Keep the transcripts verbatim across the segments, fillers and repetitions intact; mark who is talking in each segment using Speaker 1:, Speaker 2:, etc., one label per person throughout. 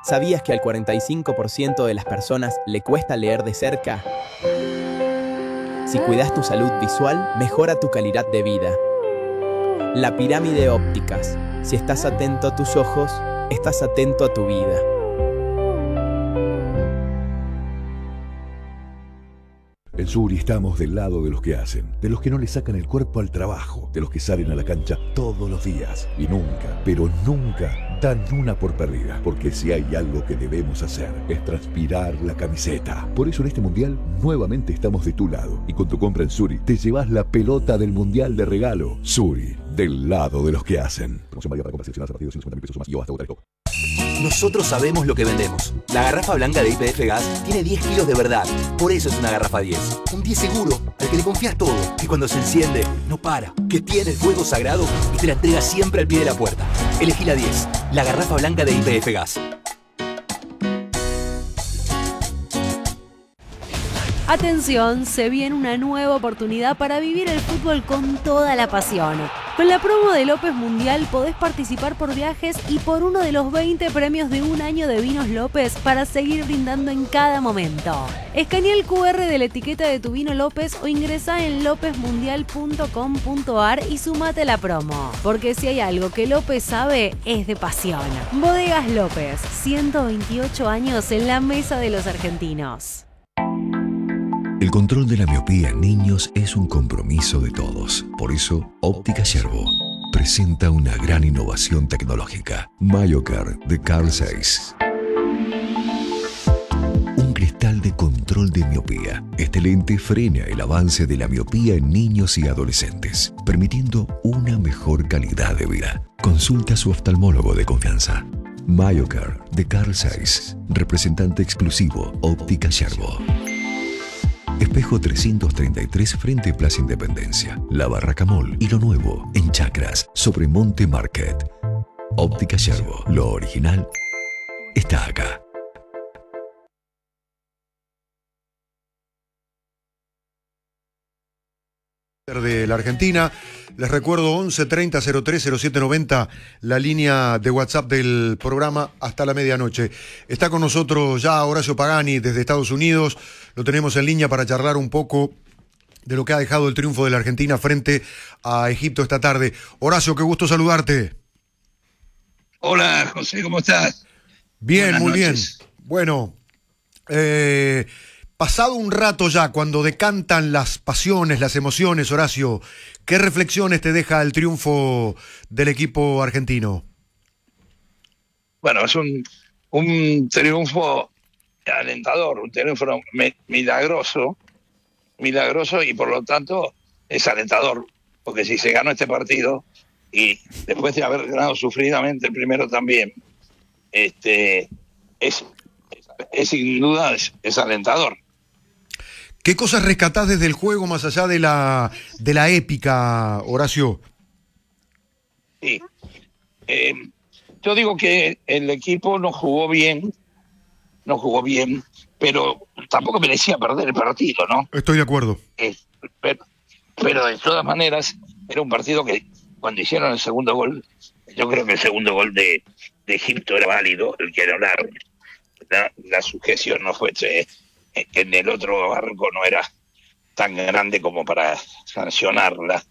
Speaker 1: ¿Sabías que al cuarenta y cinco por ciento de las personas le cuesta leer de cerca? Si cuidas tu salud visual, mejora tu calidad de vida. La pirámide ópticas. Si estás atento a tus ojos, estás atento a tu vida.
Speaker 2: En Suri estamos del lado de los que hacen, de los que no le sacan el cuerpo al trabajo, de los que salen a la cancha todos los días y nunca, pero nunca dan una por perdida, porque si hay algo que debemos hacer es transpirar la camiseta. Por eso en este mundial nuevamente estamos de tu lado y con tu compra en Suri te llevas la pelota del mundial de regalo. Suri, del lado de los que hacen. Promoción válida para compras seleccionadas a partir de ciento cincuenta mil pesos o más y o hasta votar el top.
Speaker 3: Nosotros sabemos lo que vendemos. La garrafa blanca de Y P F Gas tiene diez kilos de verdad. Por eso es una garrafa diez. Un diez seguro, al que le confías todo. Que cuando se enciende, no para. Que tiene el fuego sagrado y te la entrega siempre al pie de la puerta. Elegí la diez, la garrafa blanca de Y P F Gas.
Speaker 4: Atención, se viene una nueva oportunidad para vivir el fútbol con toda la pasión. Con la promo de López Mundial podés participar por viajes y por uno de los veinte premios de un año de Vinos López para seguir brindando en cada momento. Escanea el cu erre de la etiqueta de tu vino López o ingresá en lópez mundial punto com punto ar y sumate a la promo. Porque si hay algo que López sabe, es de pasión. Bodegas López, ciento veintiocho años en la mesa de los argentinos.
Speaker 5: El control de la miopía en niños es un compromiso de todos. Por eso, Óptica Yerbo presenta una gran innovación tecnológica. MyoCare de Carl Zeiss. Un cristal de control de miopía. Este lente frena el avance de la miopía en niños y adolescentes, permitiendo una mejor calidad de vida. Consulta a su oftalmólogo de confianza. MyoCare de Carl Zeiss, representante exclusivo Óptica Yerbo. Espejo trescientos treinta y tres frente Plaza Independencia, La Barraca Mall y lo nuevo en Chacras, sobre Monte Market. Óptica Yerbo, lo original está acá.
Speaker 6: De la Argentina, les recuerdo once treinta cero tres cero siete noventa, la línea de WhatsApp del programa hasta la medianoche. Está con nosotros ya Horacio Pagani desde Estados Unidos, lo tenemos en línea para charlar un poco de lo que ha dejado el triunfo de la Argentina frente a Egipto esta tarde. Horacio, qué gusto saludarte.
Speaker 7: Hola José, ¿cómo estás?
Speaker 6: Bien,
Speaker 7: Buenas
Speaker 6: muy
Speaker 7: noches.
Speaker 6: bien. Bueno, eh... pasado un rato ya, cuando decantan las pasiones, las emociones, Horacio, ¿qué reflexiones te deja el triunfo del equipo argentino?
Speaker 7: Bueno, es un, un triunfo alentador, un triunfo milagroso, milagroso y por lo tanto es alentador, porque si se ganó este partido y después de haber ganado sufridamente el primero también, este es, es, es sin duda es, es alentador.
Speaker 6: ¿Qué cosas rescatás desde el juego más allá de la de la épica, Horacio?
Speaker 7: Sí. Eh, yo digo que el equipo no jugó bien, no jugó bien, pero tampoco merecía perder el partido, ¿no?
Speaker 6: Estoy de acuerdo.
Speaker 7: Eh, pero, pero de todas maneras, era un partido que cuando hicieron el segundo gol, yo creo que el segundo gol de, de Egipto era válido, el que era la, la, la sujeción no fue... Eh, en el otro barco no era tan grande como para sancionarla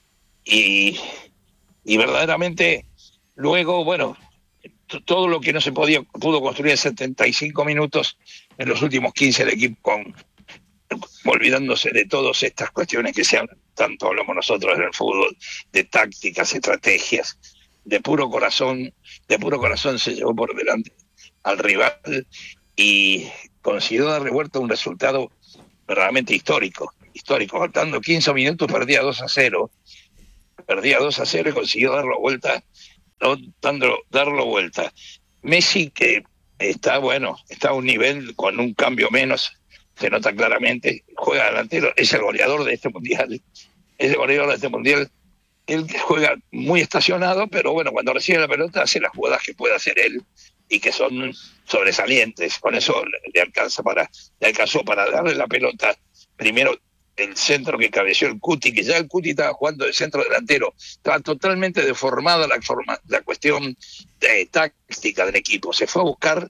Speaker 7: y, y verdaderamente luego, bueno, t- todo lo que no se podía pudo construir en setenta y cinco minutos, en los últimos quince el equipo con, olvidándose de todas estas cuestiones que se hablan, tanto hablamos nosotros en el fútbol, de tácticas, estrategias, de puro corazón, de puro corazón se llevó por delante al rival y consiguió darle vuelta a un resultado verdaderamente histórico, histórico, faltando quince minutos perdía dos a cero, perdía dos a cero y consiguió darlo vuelta, no, dando, darlo vuelta. Messi, que está bueno, está a un nivel con un cambio menos, se nota claramente, juega delantero, es el goleador de este mundial, es el goleador de este mundial, él juega muy estacionado, pero bueno, cuando recibe la pelota hace las jugadas que puede hacer él, y que son sobresalientes, con eso le alcanza para, le alcanzó para darle la pelota, primero el centro que cabeció el Cuti, que ya el Cuti estaba jugando de centro delantero, estaba totalmente deformada la, forma, la cuestión de táctica del equipo, se fue a buscar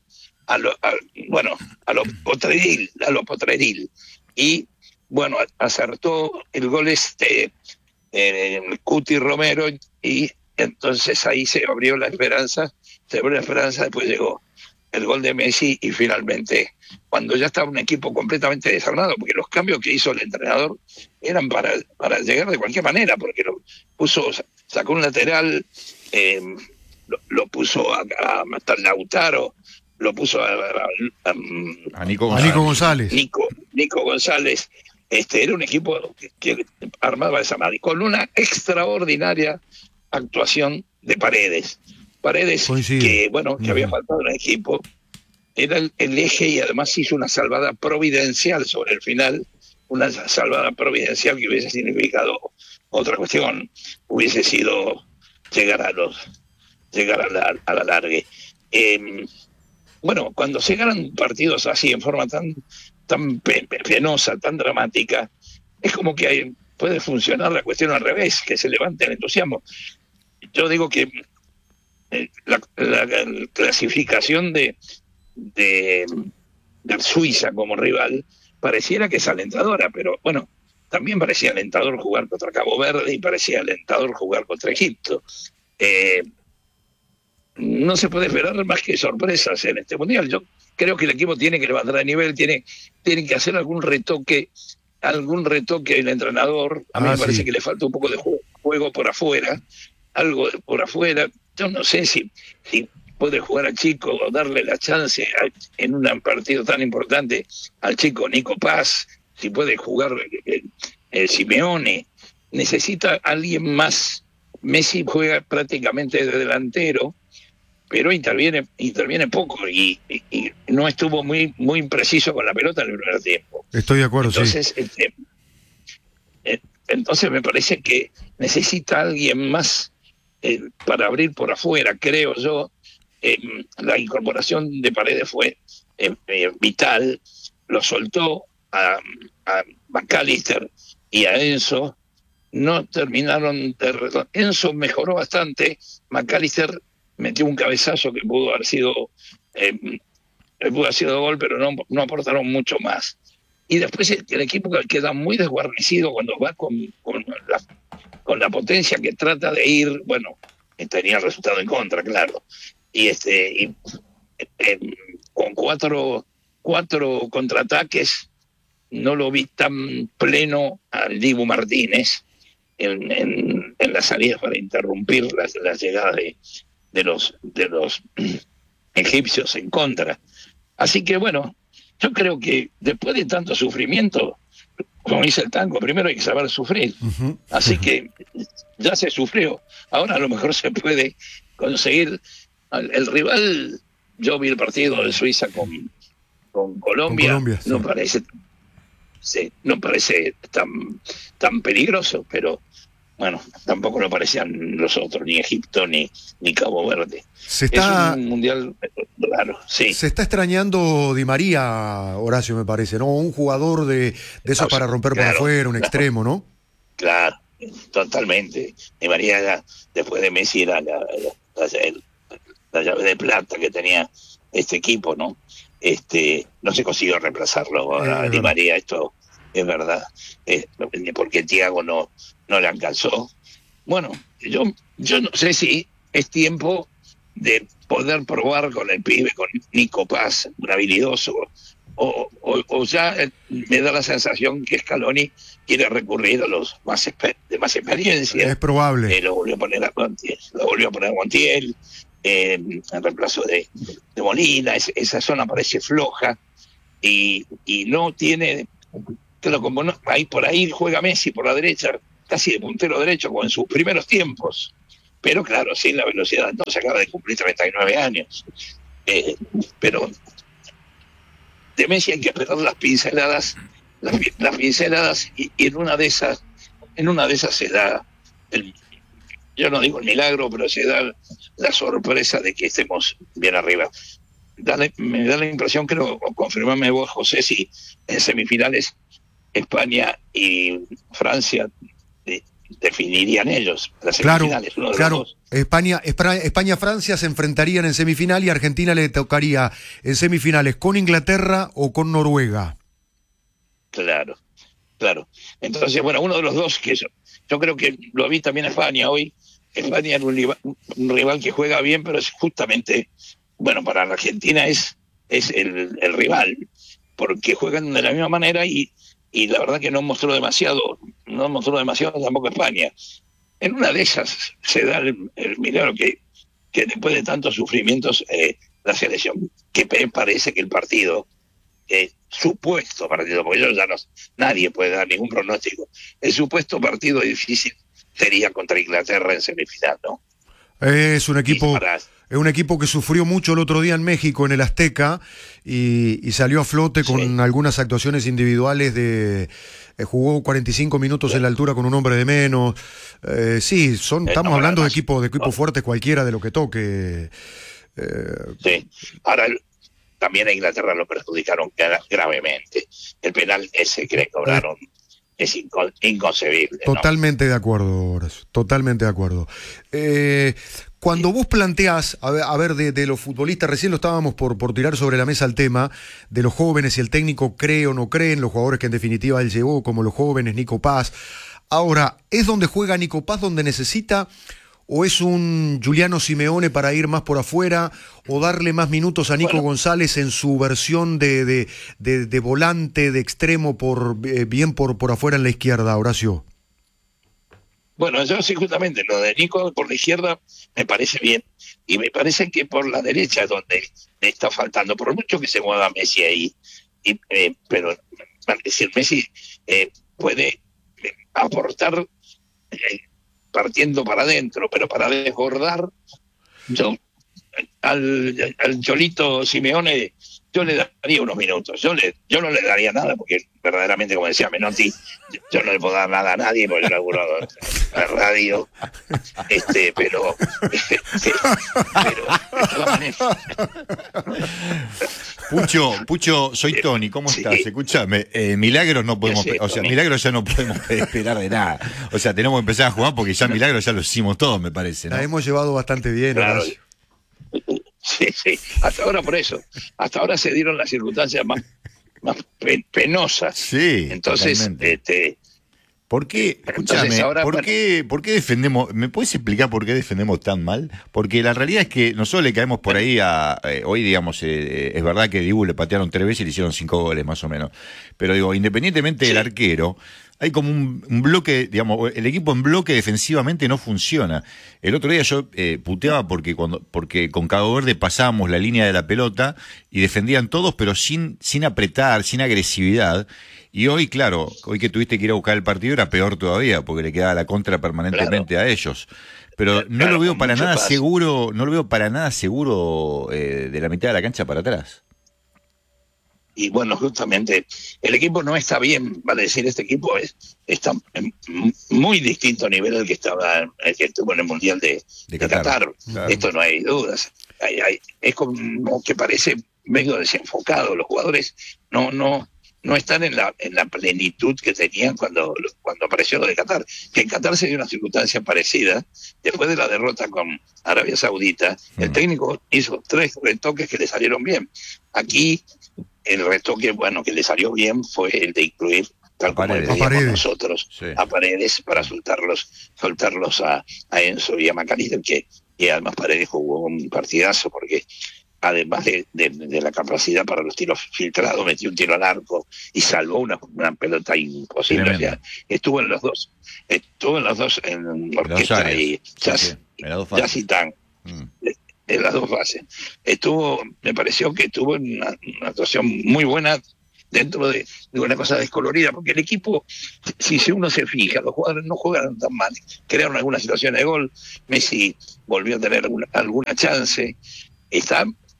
Speaker 7: a lo, a, bueno, a lo Potreril, a lo Potreril. Y, bueno, acertó el gol este, eh, Cuti Romero, y entonces ahí se abrió la esperanza, se abrió la esperanza, después llegó el gol de Messi, y finalmente, cuando ya estaba un equipo completamente desarmado, porque los cambios que hizo el entrenador eran para, para llegar de cualquier manera, porque lo puso, sacó un lateral, eh, lo, lo puso a, a matar Lautaro, lo puso a, a, a,
Speaker 6: a Nico González. A Nico González.
Speaker 7: Nico, Nico González. Este, era un equipo que, que armaba esa madre, con una extraordinaria actuación de Paredes. Paredes, Coincide. que bueno, que uh-huh. había faltado en el equipo, era el, el eje, y además hizo una salvada providencial sobre el final, una salvada providencial que hubiese significado otra cuestión, hubiese sido llegar a los llegar a la, a la largue. Eh, bueno, cuando se ganan partidos así en forma tan tan penosa, tan dramática, es como que hay, puede funcionar la cuestión al revés, que se levante el entusiasmo. Yo digo que eh, la, la, la clasificación de, de, de Suiza como rival pareciera que es alentadora, pero bueno, también parecía alentador jugar contra Cabo Verde y parecía alentador jugar contra Egipto. Eh, no se puede esperar más que sorpresas en este mundial. Yo creo que el equipo tiene que levantar de nivel, tiene, tiene que hacer algún retoque, algún retoque el entrenador. A mí ah, me parece sí. que le falta un poco de juego, juego por afuera, algo por afuera. Yo no sé si, si puede jugar al chico o darle la chance a, en un partido tan importante al chico Nico Paz, si puede jugar el, el Simeone. Necesita alguien más. Messi juega prácticamente de delantero, pero interviene interviene poco y, y, y no estuvo muy muy preciso con la pelota en el primer tiempo.
Speaker 6: Estoy de acuerdo,
Speaker 7: entonces,
Speaker 6: sí.
Speaker 7: Este, eh, entonces me parece que necesita alguien más eh, para abrir por afuera, creo yo. Eh, la incorporación de Paredes fue eh, eh, vital, lo soltó a, a McAllister y a Enzo, no terminaron de... Enzo mejoró bastante, McAllister metió un cabezazo que pudo haber sido eh, pudo haber sido gol, pero no, no aportaron mucho más. Y después el, el equipo queda muy desguarnecido cuando va con, con, la, con la potencia que trata de ir. Bueno, tenía el resultado en contra, claro. Y este y, eh, con cuatro, cuatro contraataques no lo vi tan pleno al Dibu Martínez en, en, en la salida para interrumpir la, la llegada de de los de los egipcios en contra. Así que bueno, yo creo que después de tanto sufrimiento, como dice el tango, primero hay que saber sufrir. Uh-huh. Así uh-huh. que ya se sufrió, ahora a lo mejor se puede conseguir el, el rival. Yo vi el partido de Suiza con, con Colombia, con Colombia sí. no parece sí, no parece tan tan peligroso, pero bueno, tampoco lo parecían los otros, ni Egipto ni, ni Cabo Verde.
Speaker 6: Se está,
Speaker 7: es un mundial raro, sí.
Speaker 6: Se está extrañando Di María, Horacio, me parece, ¿no? Un jugador de, de esos no, para romper claro, por afuera, un claro, extremo, ¿no?
Speaker 7: Claro, totalmente. Di María, ya, después de Messi, era la, la, la, la llave de plata que tenía este equipo, ¿no? Este, no se consiguió reemplazarlo a eh, Di María, esto es verdad. Eh, porque Thiago no... no le alcanzó. Bueno, yo yo no sé si es tiempo de poder probar con el pibe, con Nico Paz, un habilidoso, o, o, o ya me da la sensación que Scaloni quiere recurrir a los más exper- de más experiencia.
Speaker 6: Es probable.
Speaker 7: Eh, lo volvió a poner a Montiel, lo volvió a poner a Montiel, eh, en reemplazo de, de Molina. Es, esa zona parece floja y, y no tiene, claro, como no, ahí por ahí juega Messi por la derecha, casi de puntero derecho, como en sus primeros tiempos, pero claro, sin la velocidad. No, se acaba de cumplir treinta y nueve años, eh, pero de Messi hay que esperar las pinceladas, las, las pinceladas y, y en una de esas, en una de esas se da, el, yo no digo el milagro, pero se da la sorpresa de que estemos bien arriba. Dale, me da la impresión, creo, confirmame vos, José, si en semifinales España y Francia definirían ellos las
Speaker 6: Claro,
Speaker 7: semifinales. Uno de
Speaker 6: claro.
Speaker 7: los dos.
Speaker 6: España, Espra- España-Francia se enfrentarían en semifinal y Argentina le tocaría en semifinales con Inglaterra o con Noruega.
Speaker 7: Claro, claro. Entonces, bueno, uno de los dos que yo, yo creo que lo vi también a España hoy. España es un rival, un rival que juega bien, pero es justamente, bueno, para la Argentina es, es el, el rival, porque juegan de la misma manera y, y la verdad que no mostró demasiado, no mostró demasiado tampoco España. En una de esas se da el, el milagro que, que después de tantos sufrimientos eh, la selección, que parece que el partido, eh, supuesto partido, porque ellos ya no, nadie puede dar ningún pronóstico, el supuesto partido difícil sería contra Inglaterra en semifinal, ¿no?
Speaker 6: Es un equipo,
Speaker 7: para...
Speaker 6: es un equipo que sufrió mucho el otro día en México, en el Azteca, y, y salió a flote con
Speaker 7: Sí.
Speaker 6: algunas actuaciones individuales de... Eh, jugó cuarenta y cinco minutos sí. en la altura con un hombre de menos. Eh, sí, son,
Speaker 7: Eh,
Speaker 6: estamos
Speaker 7: no,
Speaker 6: hablando
Speaker 7: además,
Speaker 6: de equipo, de equipo
Speaker 7: no.
Speaker 6: fuerte cualquiera de lo que toque. Eh,
Speaker 7: Sí. Ahora, el, también a Inglaterra lo perjudicaron gra- gravemente. El penal ese que le cobraron eh. es inco- inconcebible.
Speaker 6: Totalmente
Speaker 7: ¿no?
Speaker 6: de acuerdo, Horacio, totalmente de acuerdo. Eh, cuando vos planteás, a ver, a ver de, de los futbolistas, recién lo estábamos por, por tirar sobre la mesa el tema, de los jóvenes, si el técnico cree o no cree en los jugadores que en definitiva él llevó, como los jóvenes, Nico Paz. Ahora, ¿es donde juega Nico Paz donde necesita, o es un Giuliano Simeone para ir más por afuera, o darle más minutos a Nico bueno. González en su versión de, de, de, de volante, de extremo, por eh, bien por, por afuera en la izquierda, Horacio?
Speaker 7: Bueno, yo sí, justamente lo de Nico por la izquierda me parece bien, y me parece que por la derecha es donde le está faltando, por mucho que se mueva Messi ahí, y, eh, pero es decir, Messi eh, puede aportar eh, partiendo para adentro, pero para desbordar, yo al, al Cholito Simeone yo le daría unos minutos, yo le yo no le daría nada, porque verdaderamente, como decía Menotti, yo, yo no le puedo dar nada a nadie, porque yo laburo en la radio, este, pero, pero de todas maneras.
Speaker 8: Pucho, Pucho, soy Tony, ¿cómo
Speaker 7: Sí.
Speaker 8: estás? Escúchame, eh, milagros no podemos,
Speaker 7: Sí,
Speaker 8: o sea,
Speaker 7: Tony.
Speaker 8: milagros ya no podemos esperar de nada. O sea, tenemos que empezar a jugar porque ya milagros ya lo hicimos todos, me parece, ¿no?
Speaker 6: La hemos llevado bastante bien,
Speaker 7: Claro.
Speaker 6: Horacio.
Speaker 7: Sí, sí, hasta ahora por eso, hasta ahora se dieron las circunstancias más, más pe- penosas.
Speaker 8: Sí,
Speaker 7: Entonces,
Speaker 8: totalmente.
Speaker 7: este,
Speaker 8: ¿Por qué? Escúchame,
Speaker 7: Entonces, ahora,
Speaker 8: ¿por,
Speaker 7: bueno.
Speaker 8: qué, ¿por qué defendemos? ¿Me puedes explicar por qué defendemos tan mal? Porque la realidad es que nosotros le caemos por ahí a. Eh, hoy, digamos, eh, es verdad que Dibu le patearon tres veces y le hicieron cinco goles, más o menos. Pero digo, independientemente
Speaker 7: Sí.
Speaker 8: del arquero, hay como un, un bloque, digamos, el equipo en bloque defensivamente no funciona. El otro día yo eh, puteaba porque cuando porque con Cabo Verde pasábamos la línea de la pelota y defendían todos, pero sin, sin apretar, sin agresividad. Y hoy, claro, hoy que tuviste que ir a buscar el partido era peor todavía, porque le quedaba la contra permanentemente
Speaker 7: Claro.
Speaker 8: a ellos. Pero no
Speaker 7: Claro,
Speaker 8: lo veo
Speaker 7: con
Speaker 8: para
Speaker 7: mucho
Speaker 8: nada
Speaker 7: paso.
Speaker 8: seguro, no lo veo para nada seguro eh, de la mitad de la cancha para atrás.
Speaker 7: y bueno, justamente el equipo no está bien, vale decir, este equipo es está en muy distinto nivel al que estaba, el que estuvo en el Mundial de,
Speaker 8: De
Speaker 7: de
Speaker 8: Qatar.
Speaker 7: Qatar.
Speaker 8: Claro.
Speaker 7: Esto no hay dudas. Hay, hay, es como que parece medio desenfocado. Los jugadores no, no, no están en la, en la plenitud que tenían cuando, cuando apareció lo de Qatar. Que en Qatar se dio una circunstancia parecida. Después de la derrota con Arabia Saudita, mm. el técnico hizo tres retoques que le salieron bien. Aquí el retoque, bueno, que le salió bien fue el de incluir, tal como le pedíamos nosotros, sí. a Paredes para soltarlos, soltarlos a, a Enzo y a Macalister, que y además Paredes jugó un partidazo porque además de, de, de la capacidad para los tiros filtrados, metió un tiro al arco y salvó una, una pelota imposible. O sea, estuvo en los dos, estuvo en los dos, en Orquesta y Jazz, Jazz y Tan. Mm. En las dos fases. Estuvo, me pareció que estuvo en una, una actuación muy buena dentro de, de una cosa descolorida, porque el equipo, si, si uno se fija, los jugadores no jugaron tan mal, crearon algunas situaciones de gol, Messi volvió a tener alguna, alguna chance, está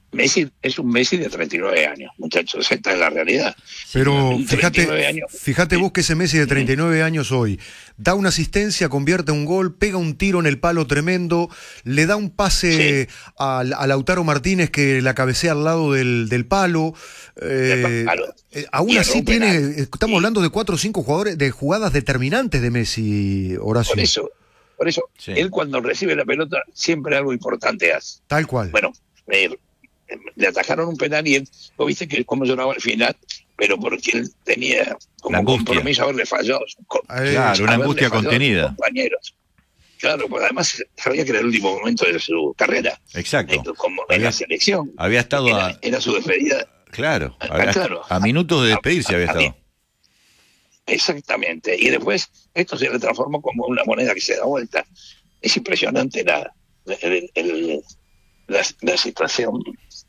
Speaker 7: Messi es un Messi de treinta y nueve años, muchachos, esta es la realidad.
Speaker 6: Pero
Speaker 7: treinta y nueve
Speaker 6: fíjate,
Speaker 7: años.
Speaker 6: fíjate vos que ese Messi de treinta y nueve años hoy da una asistencia, convierte un gol, pega un tiro en el palo tremendo, le da un pase
Speaker 7: Sí.
Speaker 6: a, a Lautaro Martínez que la cabecea al lado del, del palo. Eh,
Speaker 7: Del palo.
Speaker 6: eh, aún
Speaker 7: Y
Speaker 6: así
Speaker 7: un
Speaker 6: tiene,
Speaker 7: penal.
Speaker 6: estamos
Speaker 7: Sí.
Speaker 6: hablando de cuatro o cinco jugadores de jugadas determinantes de Messi, Horacio.
Speaker 7: Por eso, por eso,
Speaker 8: Sí.
Speaker 7: él cuando recibe la pelota siempre algo importante hace.
Speaker 6: Tal cual.
Speaker 7: Bueno, eh, le atajaron un penal y él, vos viste que cómo lloraba al final, pero porque él tenía como
Speaker 8: La angustia.
Speaker 7: compromiso haberle fallado. a sus co-
Speaker 6: Eh,
Speaker 8: Claro, una
Speaker 7: haberle
Speaker 8: angustia
Speaker 7: fallado a sus
Speaker 8: contenida.
Speaker 7: compañeros. Claro, porque además sabía que era el último momento de su carrera.
Speaker 8: Exacto.
Speaker 7: Eh, Como en
Speaker 8: Había-
Speaker 7: la selección.
Speaker 8: Había estado
Speaker 7: Era,
Speaker 8: a,
Speaker 7: era su despedida.
Speaker 8: claro,
Speaker 7: Ah,
Speaker 8: había-
Speaker 7: claro.
Speaker 8: a minutos de despedirse había
Speaker 7: A- a mí.
Speaker 8: estado.
Speaker 7: Exactamente. Y después esto se le transformó como una moneda que se da vuelta. Es impresionante la, el- el- la, la situación.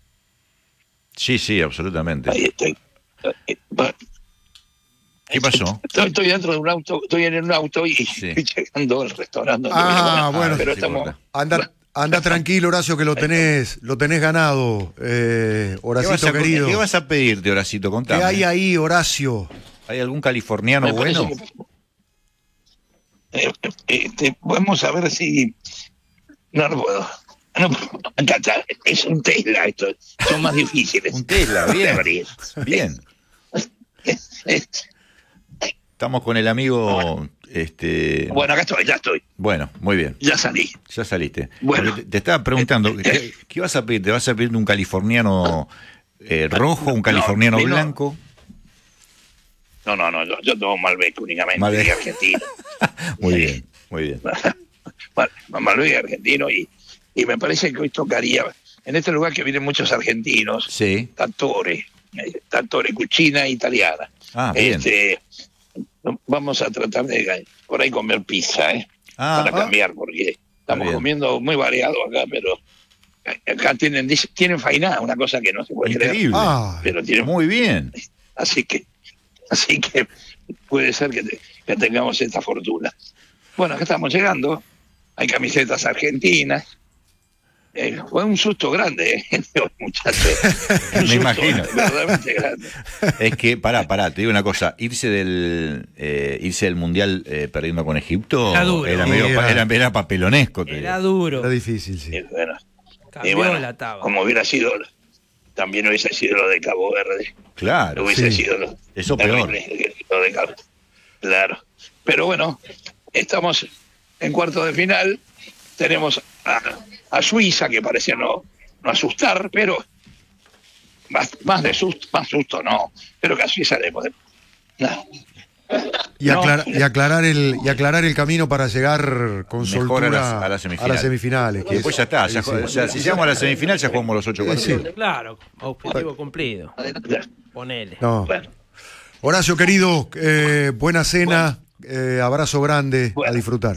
Speaker 8: Sí, sí, absolutamente.
Speaker 7: Ahí estoy. Eh, va-
Speaker 8: ¿Qué pasó?
Speaker 7: Estoy, estoy dentro de un auto, estoy en un auto y
Speaker 8: Sí.
Speaker 7: estoy llegando al restaurante.
Speaker 6: Ah, bueno.
Speaker 7: pero
Speaker 8: sí,
Speaker 7: estamos.
Speaker 8: corta.
Speaker 6: Anda, anda tranquilo, Horacio, que lo tenés, lo tenés ganado, eh,
Speaker 8: ¿Qué
Speaker 6: Horacito
Speaker 8: vas, a,
Speaker 6: querido.
Speaker 8: ¿Qué vas a pedirte, Horacito?
Speaker 6: ¿Qué
Speaker 8: Contame.
Speaker 6: hay ahí, Horacio?
Speaker 8: ¿Hay algún californiano
Speaker 7: Me parece
Speaker 8: bueno?
Speaker 7: que- Eh, eh, este, vamos a ver si. No lo puedo. No, acá está, es un Tesla esto. Son más difíciles.
Speaker 8: Un Tesla,
Speaker 7: de
Speaker 8: bien.
Speaker 7: abrir.
Speaker 8: Bien.
Speaker 7: Eh,
Speaker 8: Estamos con el amigo. Este,
Speaker 7: Bueno, acá estoy, ya estoy.
Speaker 8: bueno, muy bien.
Speaker 7: Ya salí.
Speaker 8: Ya saliste.
Speaker 7: Bueno.
Speaker 8: Porque te, te estaba preguntando, ¿qué, qué vas a pedir? ¿Te vas a pedir un californiano eh, rojo, un californiano
Speaker 7: vino-
Speaker 8: blanco?
Speaker 7: No, no, no, yo, yo tomo Malbec únicamente,
Speaker 8: Malbec.
Speaker 7: de Argentina.
Speaker 8: Muy bien, muy bien.
Speaker 7: Mal- Malbec argentino y, y me parece que hoy tocaría, en este lugar que vienen muchos argentinos,
Speaker 8: Sí.
Speaker 7: Tantore, eh, Tantore, cucina italiana.
Speaker 8: Ah, bien.
Speaker 7: Este, vamos a tratar de por ahí comer pizza, ¿eh?
Speaker 8: Ah,
Speaker 7: para
Speaker 8: ah.
Speaker 7: cambiar, porque estamos
Speaker 8: bien.
Speaker 7: comiendo muy variado acá, pero acá tienen, tienen fainada, una cosa que no se puede creer.
Speaker 8: Increíble.
Speaker 6: Ah,
Speaker 7: Pero tienen,
Speaker 8: Muy bien.
Speaker 7: así que así que puede ser que, te- que tengamos esta fortuna. Bueno, acá estamos llegando, hay camisetas argentinas. Eh, fue un susto grande, ¿eh? muchachos. Un
Speaker 8: Me
Speaker 7: susto
Speaker 8: imagino.
Speaker 7: verdaderamente grande.
Speaker 8: Es que, pará, pará, te digo una cosa, irse del eh, irse del Mundial eh, perdiendo con Egipto
Speaker 9: Era duro.
Speaker 8: era, medio
Speaker 6: Sí,
Speaker 8: pa-
Speaker 6: era-
Speaker 8: era, era papelonesco. te
Speaker 9: Era
Speaker 8: digo.
Speaker 9: duro.
Speaker 6: era difícil, sí.
Speaker 7: Y bueno, y
Speaker 9: Cambió
Speaker 7: bueno,
Speaker 9: la tabla.
Speaker 7: como hubiera sido, también hubiese sido lo de Cabo Verde.
Speaker 8: Claro,
Speaker 7: Hubiese
Speaker 6: sí.
Speaker 7: sido lo,
Speaker 8: Eso peor.
Speaker 7: terrible, lo de Cabo. Claro. Pero bueno, estamos en cuarto de final. Tenemos a, a Suiza, que parecía no, no asustar, pero más, más de susto, más susto no. Pero que a Suiza le podemos. No.
Speaker 6: Y,
Speaker 7: No.
Speaker 6: aclar- y aclarar el y aclarar el camino para llegar con
Speaker 8: Mejor
Speaker 6: soltura
Speaker 8: a las- a las semifinales.
Speaker 6: semifinales, que
Speaker 8: Y después
Speaker 6: es-
Speaker 8: ya está, ya,
Speaker 6: sí,
Speaker 8: o
Speaker 6: sí.
Speaker 8: sea, si llegamos a la semifinal ya jugamos los ocho
Speaker 6: Sí,
Speaker 8: partidos.
Speaker 6: sí.
Speaker 9: Claro, objetivo cumplido. Ponele.
Speaker 6: No.
Speaker 7: Bueno,
Speaker 6: Horacio querido, eh, buena cena, eh, abrazo grande, a
Speaker 7: Bueno.
Speaker 6: disfrutar.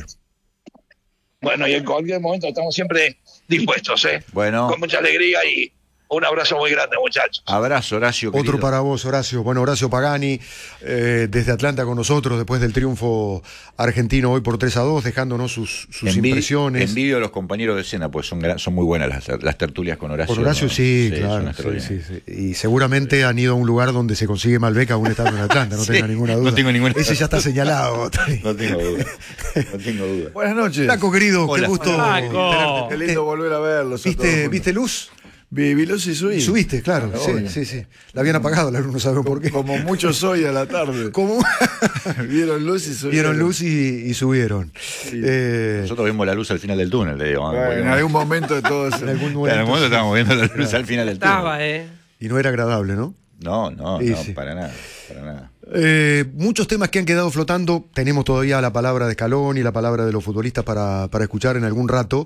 Speaker 7: bueno, y en cualquier momento estamos siempre dispuestos, ¿eh?
Speaker 8: Bueno,
Speaker 7: Con mucha alegría y un abrazo muy grande, muchachos.
Speaker 8: abrazo, Horacio.
Speaker 6: Otro
Speaker 8: querido.
Speaker 6: para vos, Horacio. Bueno, Horacio Pagani, eh, desde Atlanta con nosotros, después del triunfo argentino hoy por tres a dos, dejándonos sus, sus
Speaker 8: Envi-
Speaker 6: impresiones.
Speaker 8: Envidio a los compañeros de escena, pues son, gra- son muy buenas las, las tertulias con Horacio.
Speaker 6: Por Horacio,
Speaker 8: ¿no?
Speaker 6: sí,
Speaker 8: son
Speaker 6: claro. Sí,
Speaker 8: extraordinarias.
Speaker 6: sí, sí. Y seguramente han ido a un lugar donde se consigue Malbec aún estando en Atlanta, no
Speaker 8: Sí,
Speaker 6: tenga ninguna
Speaker 8: no
Speaker 6: duda.
Speaker 8: tengo ninguna-
Speaker 6: Ese ya está señalado.
Speaker 8: No tengo duda. No tengo duda.
Speaker 10: Buenas noches.
Speaker 6: Flaco querido,
Speaker 8: Hola.
Speaker 6: qué gusto.
Speaker 9: Flaco.
Speaker 10: Qué lindo volver a verlos. a todos
Speaker 6: ¿Viste,
Speaker 10: juntos.
Speaker 6: ¿Viste luz?
Speaker 10: Vi, vi luz y subí.
Speaker 6: Subiste, claro.
Speaker 10: Claro,
Speaker 6: Sí,
Speaker 10: obvio.
Speaker 6: sí, sí. La habían apagado, la luz, no sabemos por qué.
Speaker 10: Como muchos hoy a la tarde.
Speaker 6: ¿Cómo?
Speaker 10: Vieron luz y subieron.
Speaker 6: Vieron luz y, y subieron. Eh,
Speaker 8: Nosotros vimos la luz al final del túnel, le digo.
Speaker 10: Bueno, en algún momento de todo eso.
Speaker 6: en algún
Speaker 8: En
Speaker 6: momento,
Speaker 8: algún momento
Speaker 6: sí.
Speaker 8: estábamos viendo la luz al final del túnel.
Speaker 9: Estaba, ¿eh?
Speaker 6: Y no era agradable, ¿no?
Speaker 8: No, no,
Speaker 6: Sí,
Speaker 8: no,
Speaker 6: sí.
Speaker 8: para nada, para nada.
Speaker 6: Eh, muchos temas que han quedado flotando. Tenemos todavía la palabra de Scaloni y la palabra de los futbolistas para, para escuchar en algún rato.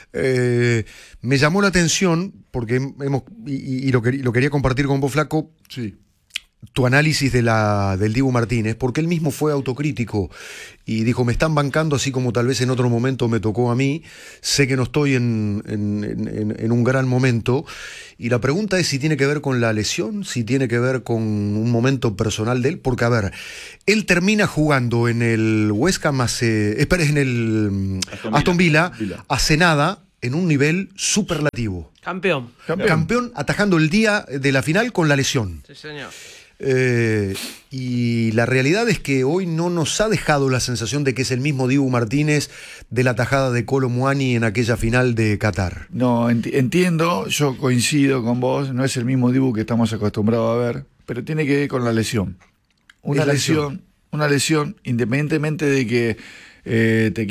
Speaker 6: Eh, me llamó la atención, porque hemos, y, y lo, quer- lo quería compartir con vos, Flaco,
Speaker 10: Sí.
Speaker 6: tu análisis de la, del Dibu Martínez, porque él mismo fue autocrítico y dijo, me están bancando así como tal vez en otro momento me tocó a mí, sé que no estoy en, en, en, en un gran momento, y la pregunta es si tiene que ver con la lesión, si tiene que ver con un momento personal de él, porque a ver, él termina jugando en el West Ham hace, espera, en el
Speaker 8: Aston
Speaker 6: Aston
Speaker 8: Villa.
Speaker 6: Villa,
Speaker 10: Villa.
Speaker 6: hace nada, en un nivel superlativo.
Speaker 9: Campeón.
Speaker 6: Campeón. Campeón atajando el día de la final con la lesión.
Speaker 9: Sí, señor.
Speaker 6: Eh, y la realidad es que hoy no nos ha dejado la sensación de que es el mismo Dibu Martínez de la tajada de Kolo Muani en aquella final de Qatar.
Speaker 10: No, enti- entiendo, yo coincido con vos, no es el mismo Dibu que estamos acostumbrados a ver, pero tiene que ver con la lesión. Una
Speaker 6: Es la
Speaker 10: lesión,
Speaker 6: lesión.
Speaker 10: una lesión, independientemente de que eh, te